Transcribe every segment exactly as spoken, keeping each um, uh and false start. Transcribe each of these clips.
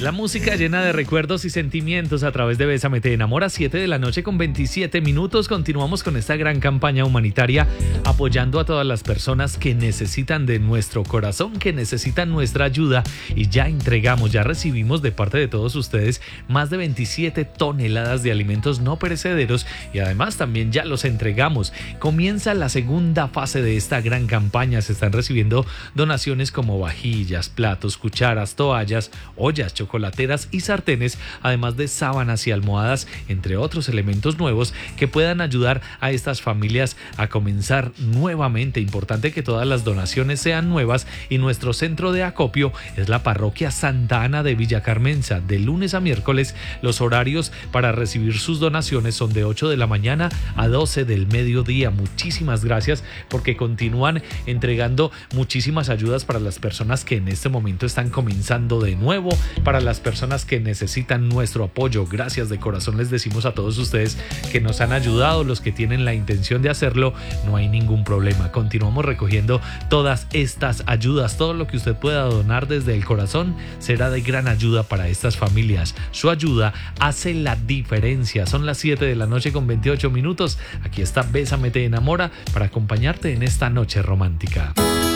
La música llena de recuerdos y sentimientos a través de Bésame Te Enamora, siete de la noche con veintisiete minutos. Continuamos con esta gran campaña humanitaria apoyando a todas las personas que necesitan de nuestro corazón, que necesitan nuestra ayuda, y ya entregamos, ya recibimos de parte de todos ustedes más de veintisiete toneladas de alimentos no perecederos y además también ya los entregamos. Comienza la segunda fase de esta gran campaña. Se están recibiendo donaciones como vajillas, platos, cucharas, toallas, ollas, chocolateras y sartenes, además de sábanas y almohadas, entre otros elementos nuevos que puedan ayudar a estas familias a comenzar nuevamente. Importante que todas las donaciones sean nuevas, y nuestro centro de acopio es la parroquia Santa Ana de Villa Carmenza. De lunes a miércoles los horarios para recibir sus donaciones son de ocho de la mañana a doce del mediodía. Muchísimas gracias porque continúan entregando muchísimas ayudas para las personas que en este momento están comenzando de nuevo, para las personas que necesitan nuestro apoyo. Gracias de corazón les decimos a todos ustedes que nos han ayudado, los que tienen la intención de hacerlo, no hay ningún problema. Continuamos recogiendo todas estas ayudas. Todo lo que usted pueda donar desde el corazón será de gran ayuda para estas familias. Su ayuda hace la diferencia. Son las siete de la noche con veintiocho minutos. Aquí está Bésame Te Enamora para acompañarte en esta noche romántica.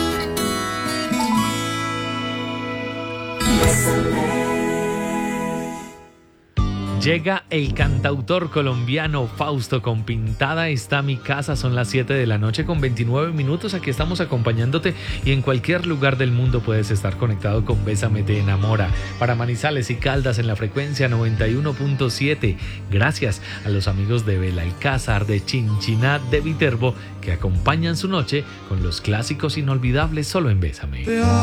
Llega el cantautor colombiano Fausto con Pintada está mi casa. Son las siete de la noche con veintinueve minutos. Aquí estamos acompañándote y en cualquier lugar del mundo puedes estar conectado con Bésame Te Enamora. Para Manizales y Caldas en la frecuencia noventa y uno punto siete. Gracias a los amigos de Belalcázar, de Chinchiná, de Viterbo, que acompañan su noche con los clásicos inolvidables solo en Bésame.